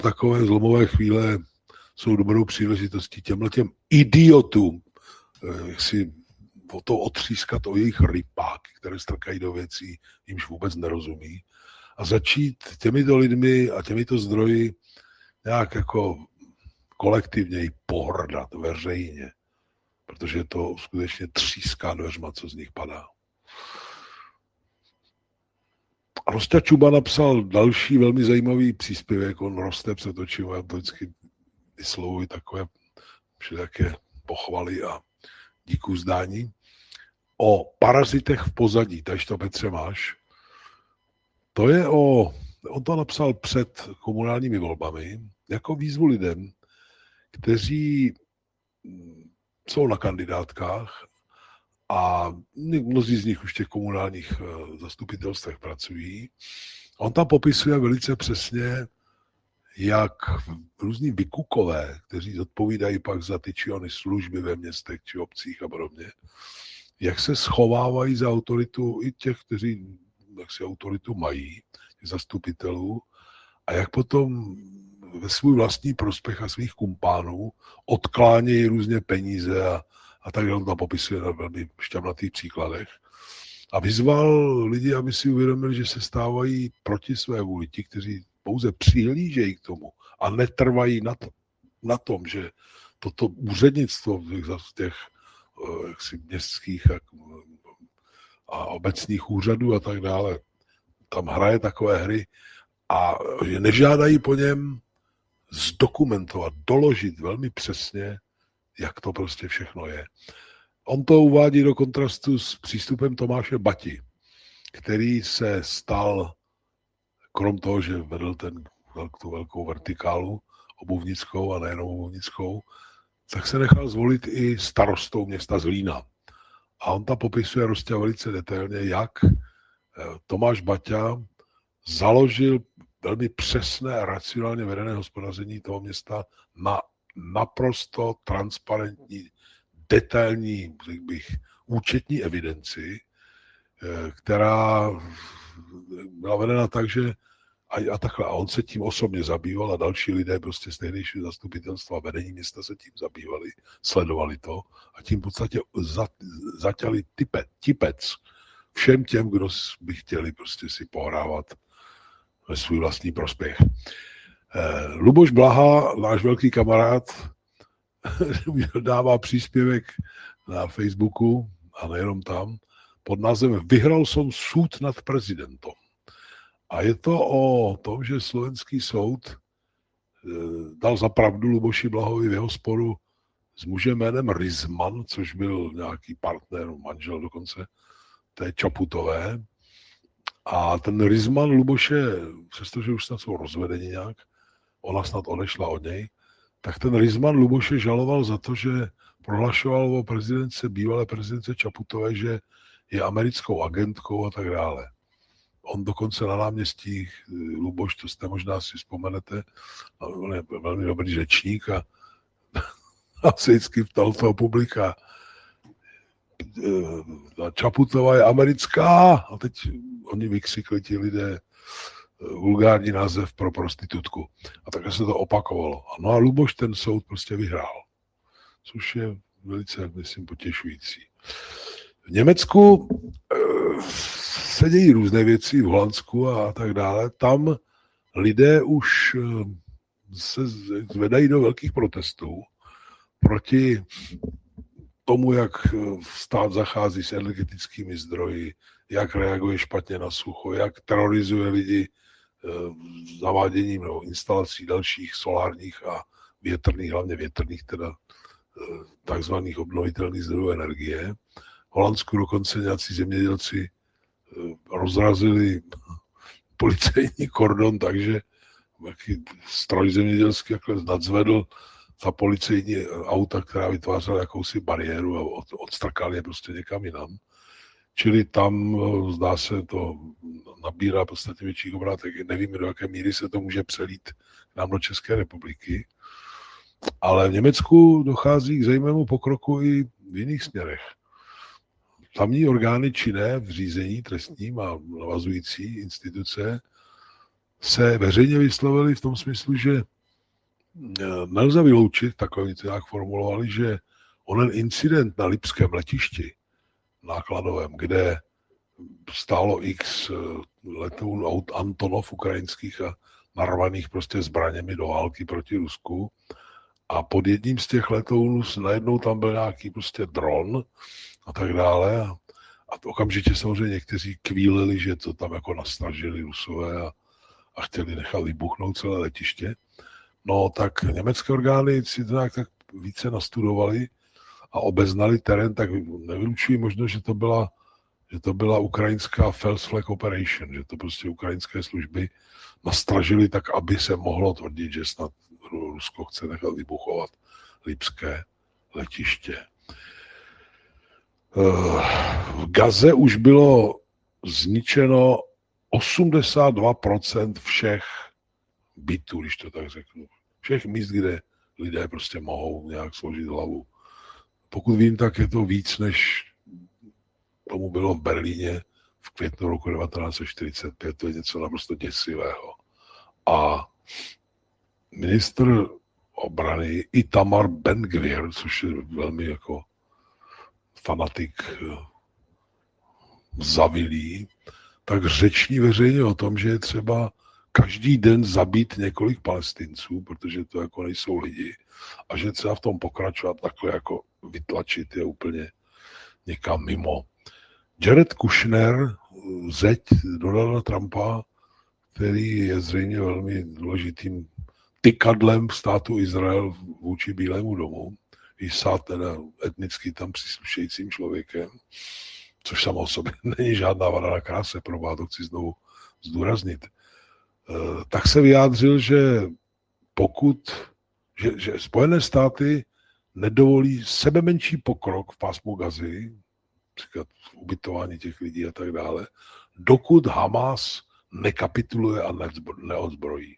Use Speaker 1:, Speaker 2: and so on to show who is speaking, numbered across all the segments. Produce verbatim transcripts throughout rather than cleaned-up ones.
Speaker 1: takové zlomové chvíle jsou dobrou příležitostí těmhletěm idiotům, jak si o to otřískat o jejich rypáky, které strkají do věcí, jimž vůbec nerozumí, a začít těmito lidmi a těmito zdroji nějak jako kolektivněji pohrdat veřejně, protože to skutečně tříská dveřma, co z nich padá. Rosťa Čuba napsal další velmi zajímavý příspěvek, on roste před očima, já to vždycky vyslovuji takové všelijaké pochvaly a díku zdání, o parazitech v pozadí, takže to, Petře, máš. To je o, on to napsal před komunálními volbami, jako výzvu lidem, kteří jsou na kandidátkách a mnozí z nich už v těch komunálních zastupitelstvech pracují. On tam popisuje velice přesně, jak různí vykukové, kteří zodpovídají pak za ty či ony služby ve městech či obcích a podobně, jak se schovávají za autoritu i těch, kteří jak si autoritu mají, zastupitelů, a jak potom ve svůj vlastní prospěch a svých kumpánů odklánějí různě peníze a, a tak on tam popisuje na velmi šťavnatých příkladech. A vyzval lidi, aby si uvědomili, že se stávají proti své vůli ti, kteří pouze přihlížejí k tomu a netrvají na, to, na tom, že toto úřednictvo v těch, těch jaksi městských a, a obecních úřadů a tak dále tam hraje takové hry a že nežádají po něm zdokumentovat, doložit velmi přesně, jak to prostě všechno je. On to uvádí do kontrastu s přístupem Tomáše Bati, který se stal, krom toho, že vedl ten, tu velkou vertikálu obuvnickou a nejenom obuvnickou, tak se nechal zvolit i starostou města Zlína. A on tam popisuje Rosťa velice detailně, jak Tomáš Baťa založil velmi přesné a racionálně vedené hospodaření toho města na naprosto transparentní, detailní, řekl bych, účetní evidenci, která byla vedena tak, že a, a takhle. A on se tím osobně zabýval a další lidé prostě z tehdejšího zastupitelstva vedení města se tím zabývali, sledovali to a tím v podstatě za, zaťali type, tipec všem těm, kdo by chtěli prostě si pohrávat ve svůj vlastní prospěch. Eh, Luboš Blaha, náš velký kamarád, dává příspěvek na Facebooku a nejenom tam pod názvem Vyhral som súd nad prezidentom. A je to o tom, že slovenský soud eh, dal za pravdu Luboši Blahovi v jeho sporu s mužem jménem Rizman, což byl nějaký partner, manžel dokonce, té Čaputové. A ten Rizman Luboše, přestože už snad jsou rozvedeni nějak, ona snad odešla od něj, tak ten Rizman Luboše žaloval za to, že prohlašoval o prezidence, bývalé prezidence Čaputové, že je americkou agentkou a tak dále. On dokonce na náměstí Luboš, to jste možná si vzpomenete, on je velmi dobrý řečník a, a se vždycky ptal toho publika, Čaputová je americká, a teď oni vykřikli ti lidé vulgární název pro prostitutku. A takhle se to opakovalo. No a Luboš ten soud prostě vyhrál, což je velice, myslím, potěšující. V Německu se dějí různé věci, v Holandsku a tak dále. Tam lidé už se zvedají do velkých protestů proti tomu, jak stát zachází s energetickými zdroji, jak reaguje špatně na sucho, jak terorizuje lidi zaváděním nebo instalací dalších solárních a větrných, hlavně větrných, teda takzvaných obnovitelných zdrojů energie. V Holandsku dokonce nějací zemědělci rozrazili policejní kordon, takže stroj zemědělský jakhle nadzvedl ta policejní auta, která vytvářela jakousi bariéru a od, odstrkali je prostě někam jinam. Čili tam, zdá se, to nabírá podstatně větší obrátek. Nevíme, do jaké míry se to může přelít k nám do České republiky. Ale v Německu dochází k zajímavému pokroku i v jiných směrech. Tamní orgány činné v řízení trestním a navazující instituce se veřejně vyslovili v tom smyslu, že nelze vyloučit, takový to nějak formulovali, že onen incident na lipském letišti nákladovém, kde stálo x letounů Antonov ukrajinských a narvaných prostě zbraněmi do války proti Rusku. A pod jedním z těch letounů najednou tam byl nějaký prostě dron a tak dále. A, a to okamžitě samozřejmě někteří kvílili, že to tam jako nastražili Rusové a, a chtěli nechat vybuchnout celé letiště. No tak německé orgány si to nějak tak více nastudovali a obeznali terén, tak nevylučují možnost, že to byla, že to byla ukrajinská false flag operation, že to prostě ukrajinské služby nastražili tak, aby se mohlo tvrdit, že snad Rusko chce nechat vybuchovat lipské letiště. V Gaze už bylo zničeno osmdesát dva procent všech bytů, když to tak řeknu. Všech míst, kde lidé prostě mohou nějak složit hlavu. Pokud vím, tak je to víc, než tomu bylo v Berlíně v květnu roku devatenáct set čtyřicet pět. To je něco naprosto děsivého. A ministr obrany Itamar Ben-Gvir, což je velmi jako fanatik zavilý, tak řeční veřejně o tom, že je třeba každý den zabít několik Palestinců, protože to jako nejsou lidi, a že třeba v tom pokračovat takhle jako vytlačit je úplně někam mimo. Jared Kushner, zeď Donalda Trumpa, který je zřejmě velmi důležitým tykadlem státu Izrael vůči Bílému domu, i sát teda etnicky tam příslušejícím člověkem, což samo o sobě není žádná vada na kráse, pro to chci znovu zdůraznit. Tak se vyjádřil, že pokud, že, že Spojené státy nedovolí sebemenší pokrok v pásmu Gazy, například v ubytování těch lidí a tak dále, dokud Hamas nekapituluje a neodzbrojí.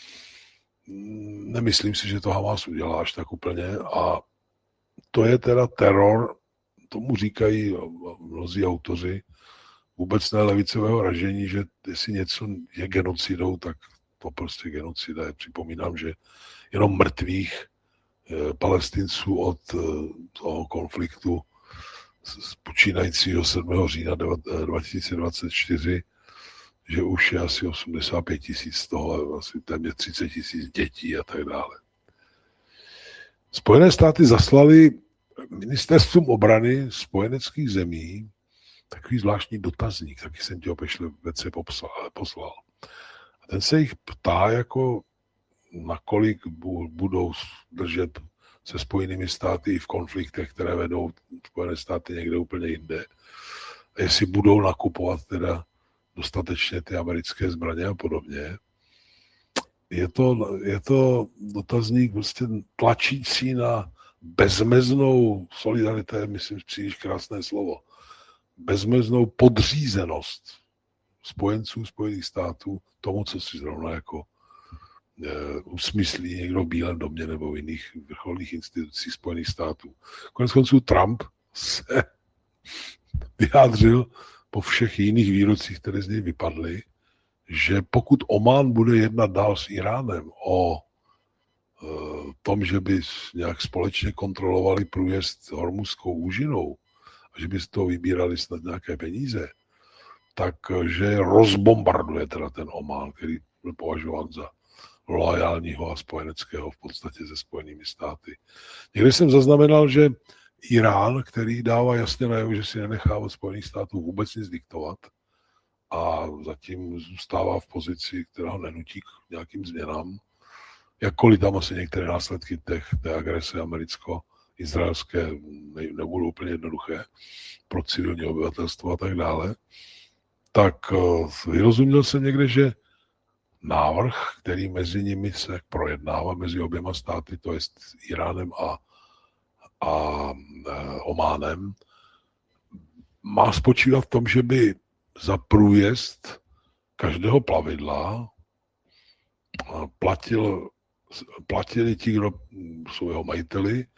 Speaker 1: Nemyslím si, že to Hamas udělá až tak úplně a to je teda teror, tomu říkají mnozí autoři vůbec ne levicového ražení, že jestli něco je genocidou, tak to prostě genocida je. Připomínám, že jenom mrtvých Palestinců od toho konfliktu z počínajícího sedmého října dva tisíce dvacet čtyři, že už je asi osmdesát pět tisíc z toho, asi téměř třicet tisíc dětí a tak dále. Spojené státy zaslali ministerstvům obrany spojeneckých zemí takový zvláštní dotazník, taky jsem ti ho pešlivece poslal. A ten se jich ptá, jako nakolik budou držet se Spojenými státy v konfliktech, které vedou Spojené státy někde úplně jinde. A jestli budou nakupovat teda dostatečně ty americké zbraně a podobně. Je to, je to dotazník prostě tlačící na bezmeznou solidaritu, myslím, příliš krásné slovo, bezmeznou podřízenost spojenců Spojených států tomu, co si zrovna jako e, usmyslí někdo v Bílém domě nebo v jiných vrcholných institucích Spojených států. Konec konců Trump se vyjádřil po všech jiných výrocích, které z něj vypadly, že pokud Omán bude jednat dál s Iránem o e, tom, že by nějak společně kontrolovali průjezd Hormuzskou úžinou a že by z toho vybírali snad nějaké peníze, takže rozbombarduje teda ten Omán, který byl považován za loajálního a spojeneckého v podstatě se Spojenými státy. Někdy jsem zaznamenal, že Irán, který dává jasně najevo, že si nenechá od Spojených států vůbec nic diktovat a zatím zůstává v pozici, která ho nenutí k nějakým změnám, jakkoliv tam asi některé následky těch, té agrese americko-izraelské ne, nebudou úplně jednoduché pro civilní obyvatelstvo a tak dále, tak vyrozuměl jsem někde, že návrh, který mezi nimi se projednává, mezi oběma státy, to je Iránem a, a Ománem, má spočívat v tom, že by za průjezd každého plavidla platil, platili ti, kdo jsou jeho majiteli,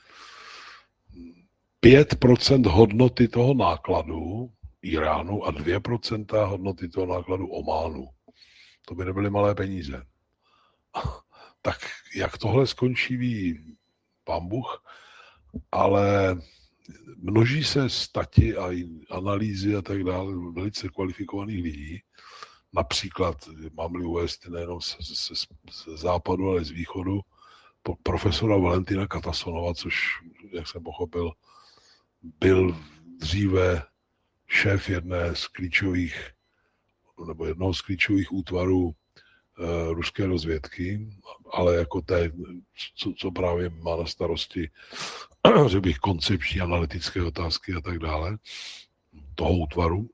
Speaker 1: pět procent hodnoty toho nákladu Iránu a dvě procenta hodnoty toho nákladu Ománu. To by nebyly malé peníze. Tak jak tohle skončí, ví pán Bůh, ale množí se stati a analýzy a tak dále velice kvalifikovaných lidí. Například, mám-li uvést nejenom ze západu, ale z východu, profesora Valentina Katasonova, což, jak jsem pochopil, byl dříve šéf jedné z klíčových, nebo jednoho z klíčových útvarů e, ruské rozvědky, ale jako té, co, co právě má na starosti, že bych koncepční, analytické otázky a tak dále, toho útvaru,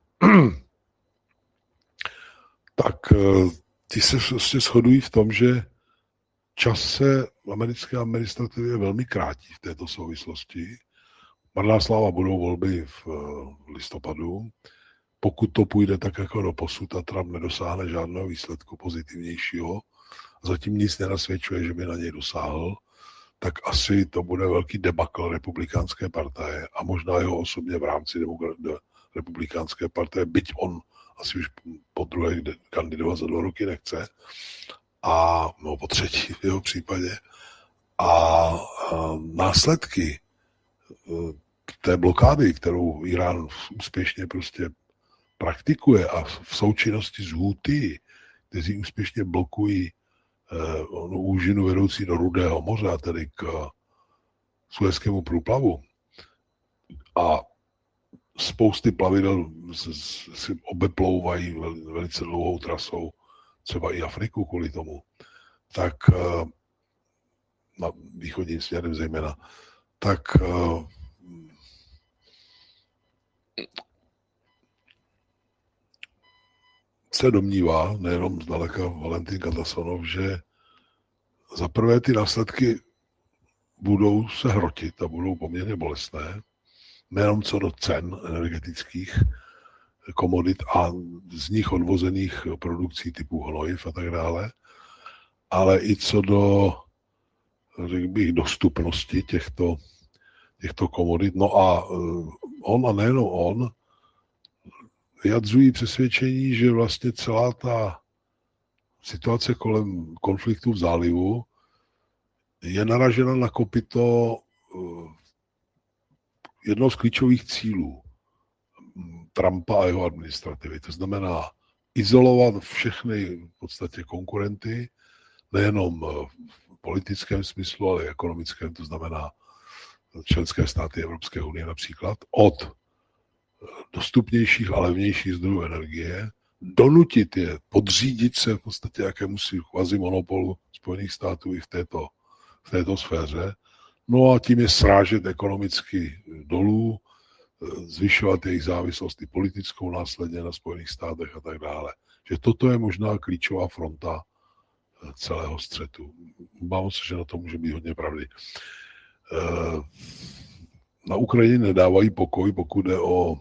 Speaker 1: tak e, ty se prostě shodují v tom, že čas se v americké administrativě velmi krátí v této souvislosti. Marná sláva, budou volby v listopadu. Pokud to půjde tak jako do posud a Trump nedosáhne žádného výsledku pozitivnějšího, zatím nic nenasvědčuje, že by na něj dosáhl, tak asi to bude velký debakl republikánské partaje a možná jeho osobně v rámci republikánské partaje, byť on asi už po druhé kandidovat za dva roky nechce, a no, po třetí v jeho případě. A, a následky té blokády, kterou Irán úspěšně prostě praktikuje a v součinnosti s Houthi, kteří úspěšně blokují eh, onu úžinu vedoucí do Rudého moře, a tedy k Suezkému průplavu, a spousty plavidel si obeplouvají velice dlouhou trasou, třeba i Afriku kvůli tomu, tak eh, na východním směrem zejména, tak eh, se domnívá, nejenom zdaleka Valentin Katasonov, že za prvé ty následky budou se hrotit a budou poměrně bolestné, nejenom co do cen energetických komodit a z nich odvozených produkcí typu hnojiv a tak dále, ale i co do, řekl bych, dostupnosti těchto, těchto komodit. No a on a nejenom on vyjadřují přesvědčení, že vlastně celá ta situace kolem konfliktu v zálivu je naražena na kopyto jednoho z klíčových cílů Trumpa a jeho administrativy. To znamená izolovat všechny v podstatě konkurenty, nejenom v politickém smyslu, ale i ekonomickém, to znamená členské státy Evropské unie například, od dostupnějších a levnějších zdrojů energie, donutit je podřídit se v podstatě jakémusi kvazimonopolu Spojených států i v této, v této sféře, no a tím je srážet ekonomicky dolů, zvyšovat jejich závislost i politickou následně na Spojených státech a tak dále. Že toto je možná klíčová fronta celého střetu. Obávám se, že na to může být hodně pravdy. Na Ukrajině nedávají pokoj, pokud jde o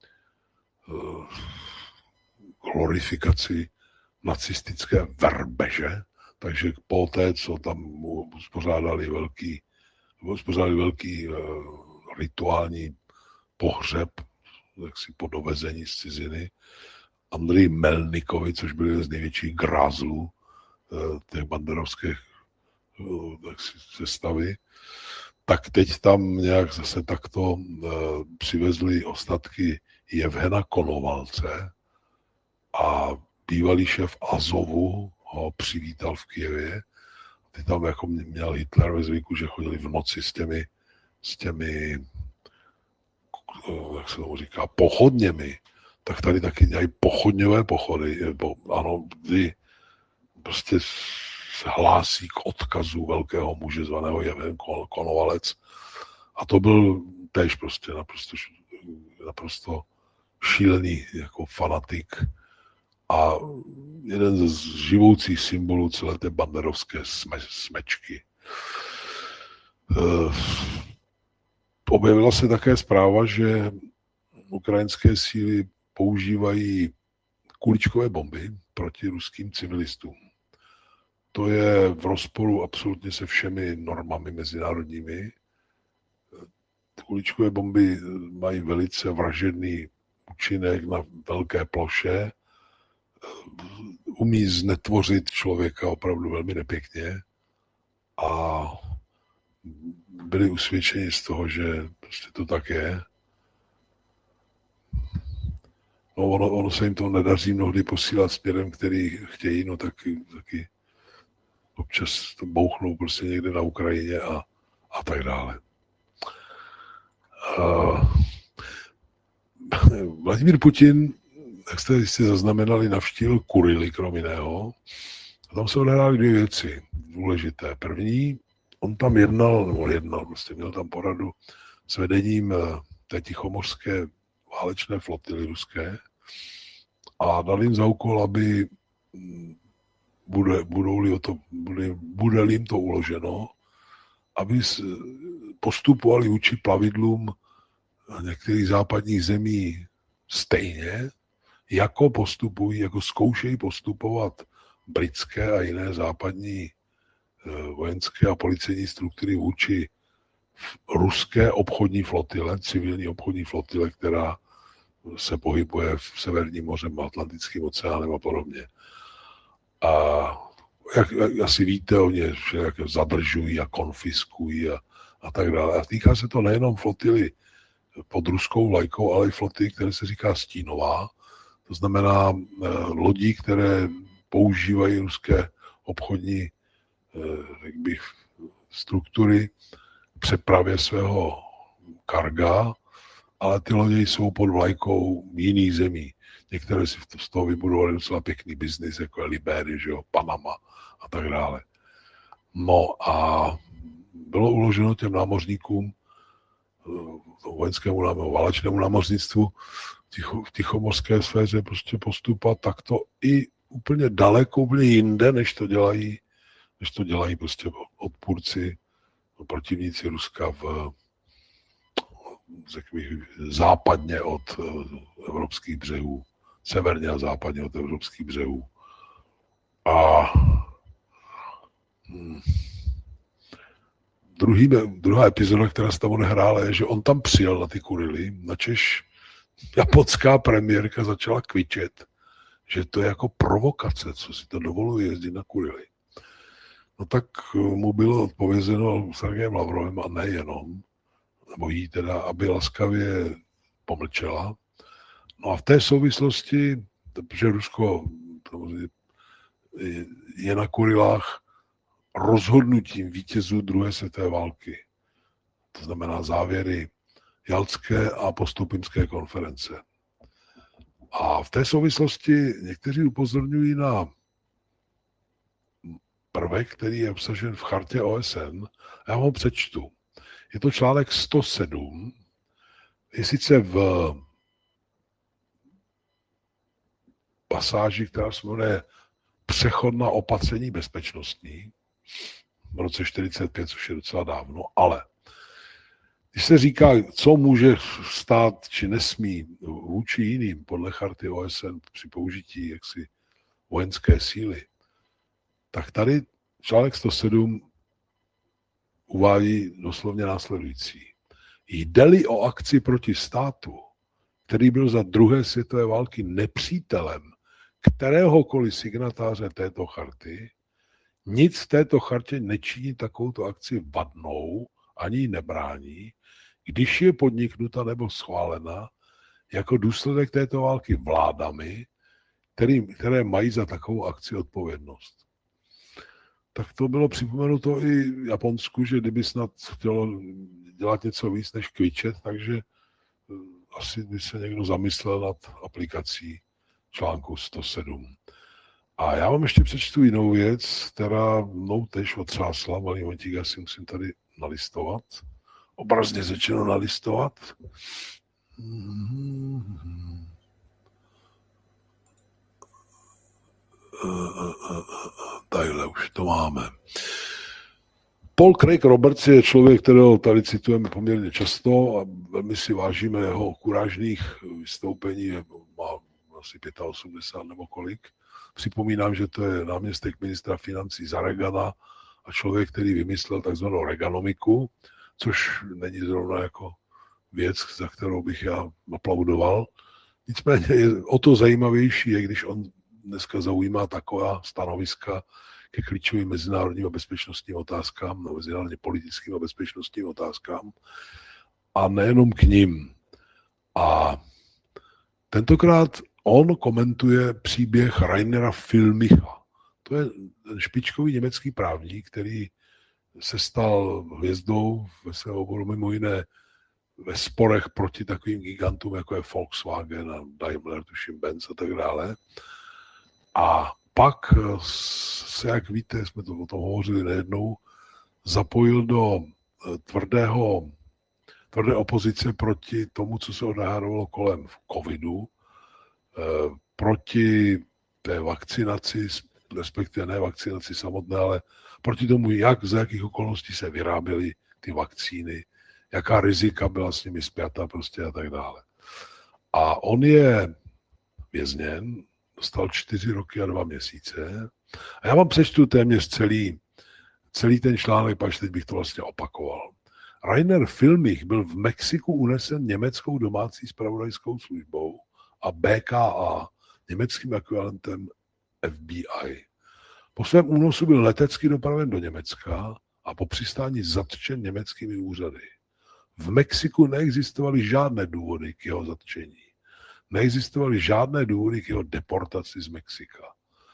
Speaker 1: glorifikaci nacistické verbeže, takže po té, co tam uspořádali velký, uspořádali velký rituální pohřeb, jaksi po dovezení z ciziny, Andreji Melnikovi, což byl jeden z největších grázlů těch banderovských sestavy, tak teď tam nějak zase takto přivezli ostatky Jevhena Konovalce a bývalý šéf Azovu ho přivítal v Kyjevě. Ty tam jako měl Hitler ve zvyku, že chodili v noci s těmi, s těmi jak se tomu říká, pochodněmi, tak tady taky dělají pochodňové pochody. Ano, kdy prostě se hlásí k odkazu velkého muže zvaného Jevhen Konovalec. A to byl též prostě naprosto, naprosto šílený jako fanatik a jeden ze živoucích symbolů celé té banderovské sme, smečky. Objevila se také zpráva, že ukrajinské síly používají kuličkové bomby proti ruským civilistům. To je v rozporu absolutně se všemi normami mezinárodními. Kuličkové bomby mají velice vražedný účinek na velké ploše umí znetvořit člověka opravdu velmi nepěkně a byli usvědčeni z toho, že prostě to tak je. No ono, ono se jim to nedaří mnohdy posílat směrem, který chtějí, no taky, taky občas to bouchnou prostě někde na Ukrajině a, a tak dále. Uh, Vladimír Putin, jak jste jistě zaznamenali, navštívil Kurily, krom jiného. A tam se odehrály dvě věci důležité. První, on tam jednal, nebo jednal, prostě měl tam poradu s vedením té tichomořské válečné flotily ruské a dal jim za úkol, aby bude, budou-li to, bude, bude-li jim to uloženo, aby postupovali vůči plavidlům některých západních zemí stejně, jako postupují, jako zkoušejí postupovat britské a jiné západní vojenské a policejní struktury vůči ruské obchodní flotile, civilní obchodní flotile, která se pohybuje v Severním mořem, Atlantickým oceánem a podobně. A jak, jak asi víte, oni jak zadržují a konfiskují a, a tak dále. A týká se to nejenom flotily pod ruskou vlajkou, ale i flotily, které se říká stínová. To znamená eh, lodí, které používají ruské obchodní eh, bych, struktury k přepravě svého karga, ale ty lodě jsou pod vlajkou jiných zemí. Některé si z toho vybudovali docela pěkný biznis, jako je Liberie, že jo, Panama a tak dále. No a bylo uloženo těm námořníkům, vojenskému námořnictvu, válečnému námořnictvu ticho, v tichomorské sféře prostě postupovat takto i úplně daleko, úplně jinde, než to dělají, než to dělají prostě odpůrci, protivníci Ruska v řekl bych, západně od evropských břehů, severně a západně od evropských břehů. A hm, druhý, druhá epizoda, která se tam odehrála, je, že on tam přijel na ty Kurily, načež japonská premiérka začala kvičet, že to je jako provokace, co si to dovoluje jezdit na Kurily. No tak mu bylo odpovězeno Sergejem Lavrovem a nejenom, nebo jí teda, aby laskavě pomlčela. No a v té souvislosti, protože Rusko je na Kurilách rozhodnutím vítězů druhé světové války. To znamená závěry Jaltské a Postupimské konference. A v té souvislosti někteří upozorňují na prvek, který je obsažen v chartě O S N. Já ho přečtu. Je to článek sto sedm. Je sice v pasáži, která se jmenuje přechodná opatření bezpečnostní v roce čtyřicet pět, což je docela dávno, ale když se říká, co může stát či nesmí vůči jiným podle charty O S N při použití jaksi vojenské síly, tak tady článek sto sedm uvádí doslovně následující. Jde-li o akci proti státu, který byl za druhé světové války nepřítelem kteréhokoliv signatáře této charty, nic v této chartě nečiní takovouto akci vadnou, ani ji nebrání, když je podniknuta nebo schválena jako důsledek této války vládami, který, které mají za takovou akci odpovědnost. Tak to bylo připomenuto i Japonsku, že kdyby snad chtělo dělat něco víc než kvičet, takže asi by se někdo zamyslel nad aplikací článku sto sedm. A já vám ještě přečtu jinou věc, která mnou tež otřásla, malý momentík, já si musím tady nalistovat, obrazně řečeno nalistovat. Tadyhle už to máme. Paul Craig Roberts je člověk, kterého tady citujeme poměrně často a velmi si vážíme jeho kurážných vystoupení, má asi osmdesát pět nebo kolik. Připomínám, že to je náměstek ministra financí za Reagana a člověk, který vymyslel takzvanou Reaganomiku, což není zrovna jako věc, za kterou bych já aplaudoval. Nicméně je o to zajímavější, je, když on dneska zaujímá taková stanoviska ke klíčovým mezinárodním a bezpečnostním otázkám, no, mezinárodně politickým a bezpečnostním otázkám a nejenom k ním. A tentokrát on komentuje příběh Rainera Füllmicha. To je ten špičkový německý právník, který se stal hvězdou ve svém oboru mimo jiné ve sporech proti takovým gigantům, jako je Volkswagen a Daimler, tuším Benz a tak dále. A pak se, jak víte, jsme to o tom hovořili nejednou, zapojil do tvrdého, tvrdé opozice proti tomu, co se odehrávalo kolem covidu, proti té vakcinaci, respektive ne vakcinaci samotné, ale proti tomu, jak za jakých okolností se vyráběly ty vakcíny, jaká rizika byla s nimi spjata prostě a tak dále. A on je vězněn, dostal čtyři roky a dva měsíce. A já vám přečtu téměř celý, celý ten článek, pak teď bych to vlastně opakoval. Rainer Füllmich byl v Mexiku unesen německou domácí zpravodajskou službou a B K A, německým ekvivalentem F B I. Po svém únosu byl letecky dopraven do Německa a po přistání zatčen německými úřady. V Mexiku neexistovaly žádné důvody k jeho zatčení. Neexistovaly žádné důvody k jeho deportaci z Mexika.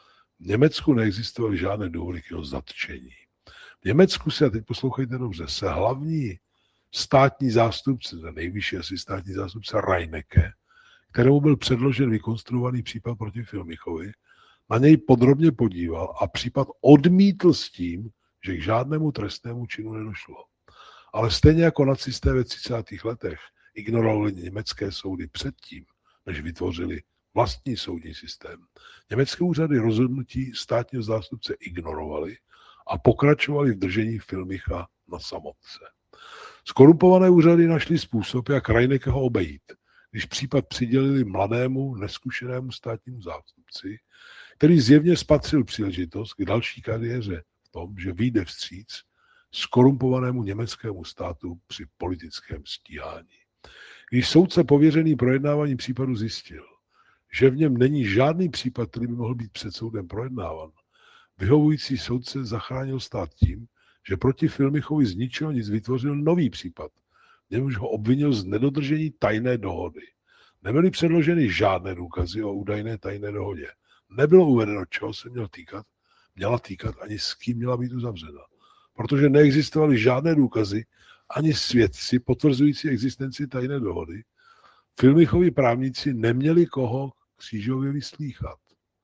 Speaker 1: V Německu neexistovaly žádné důvody k jeho zatčení. V Německu se, a teď poslouchejte dobře, se hlavní státní zástupce, nejvyšší asi státní zástupce Reinecke, kterému byl předložen vykonstruovaný případ proti Füllmichovi, na něj podrobně podíval a případ odmítl s tím, že k žádnému trestnému činu nedošlo. Ale stejně jako nacisté ve třicátých letech ignorovali německé soudy předtím, než vytvořili vlastní soudní systém. Německé úřady rozhodnutí státního zástupce ignorovali a pokračovali v držení Füllmicha na samotce. Skorumpované úřady našli způsob, jak Reineckeho obejít, když případ přidělili mladému, neskušenému státnímu zástupci, který zjevně spatřil příležitost k další kariéře v tom, že vyjde vstříc skorumpovanému německému státu při politickém stíhání. Když soudce pověřený projednáváním případu zjistil, že v něm není žádný případ, který by mohl být před soudem projednáván, vyhovující soudce zachránil stát tím, že proti Füllmichovi z ničeho nic vytvořil nový případ, v němž ho obvinil z nedodržení tajné dohody. Nebyly předloženy žádné důkazy o údajné tajné dohodě. Nebylo uvedeno, čeho se měl týkat, měla týkat, ani s kým měla být uzavřena. Protože neexistovaly žádné důkazy, ani svědci potvrzující existenci tajné dohody, Füllmichovi právníci neměli koho křížově vyslýchat.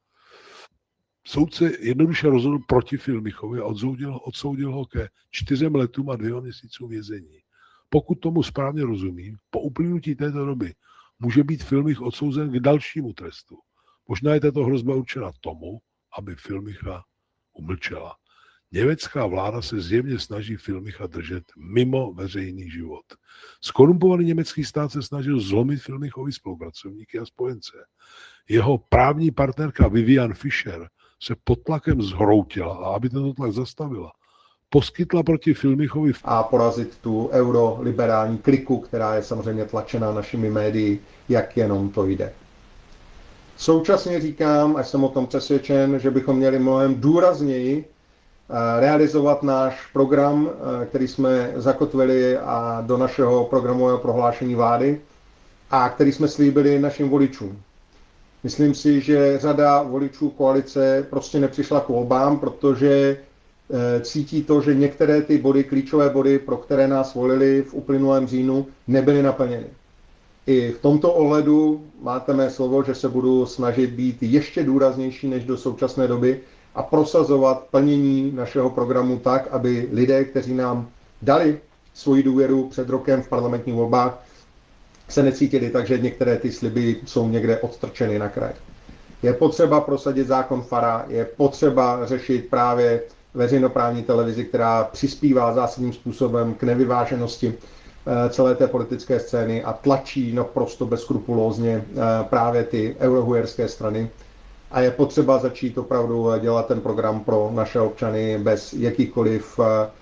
Speaker 1: Soudce jednoduše rozhodl proti Füllmichovi a odsoudil, odsoudil ho ke čtyřem letům a dvěma měsícům vězení. Pokud tomu správně rozumím, po uplynutí této doby může být Füllmich odsouzen k dalšímu trestu. Možná je tato hrozba určena tomu, aby Füllmicha umlčela. Německá vláda se zjevně snaží Füllmicha držet mimo veřejný život. Skorumpovaný německý stát se snažil zlomit Füllmichovi spolupracovníky a spojence. Jeho právní partnerka Vivian Fischer se pod tlakem zhroutila a aby tento tlak zastavila, poskytla proti Füllmichovi
Speaker 2: a porazit tu euroliberální kliku, která je samozřejmě tlačená našimi médii, jak jenom to jde. Současně říkám, až jsem o tom přesvědčen, že bychom měli mnohem důrazněji realizovat náš program, který jsme zakotvili a do našeho programového prohlášení vlády a který jsme slíbili našim voličům. Myslím si, že řada voličů koalice prostě nepřišla k volbám, protože cítí to, že některé ty body, klíčové body, pro které nás volili v uplynulém říjnu, nebyly naplněny. I v tomto ohledu máte mé slovo, že se budu snažit být ještě důraznější než do současné doby a prosazovat plnění našeho programu tak, aby lidé, kteří nám dali svoji důvěru před rokem v parlamentních volbách, se necítili tak, že některé ty sliby jsou někde odstrčeny na kraj. Je potřeba prosadit zákon Fara, je potřeba řešit právě veřejnoprávní televizi, která přispívá zásadním způsobem k nevyváženosti celé té politické scény a tlačí naprosto bezskrupulózně právě ty eurohujerské strany. A je potřeba začít opravdu dělat ten program pro naše občany bez jakýchkoliv,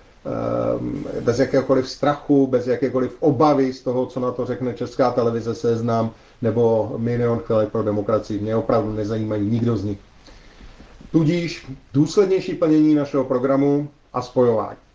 Speaker 2: bez jakéhokoliv strachu, bez jakékoliv obavy z toho, co na to řekne Česká televize, Seznam nebo Milion chvilek pro demokracii. Mě opravdu nezajímají nikdo z nich. Tudíž důslednější plnění našeho programu a spojování.